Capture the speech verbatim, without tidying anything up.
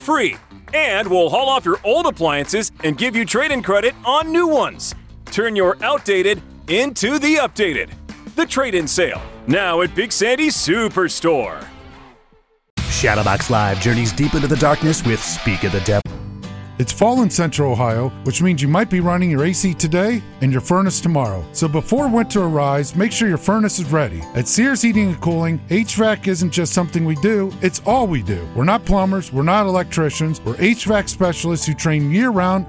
free. And we'll haul off your old appliances and give you trade-in credit on new ones. Turn your outdated into the updated. The trade-in sale, now at Big Sandy's Superstore. Shadowbox Live journeys deep into the darkness with Speak of the Devil. It's fall in Central Ohio, which means you might be running your A C today and your furnace tomorrow. So before winter arrives, make sure your furnace is ready. At Sears Heating and Cooling, H V A C isn't just something we do, it's all we do. We're not plumbers, we're not electricians, we're H V A C specialists who train year-round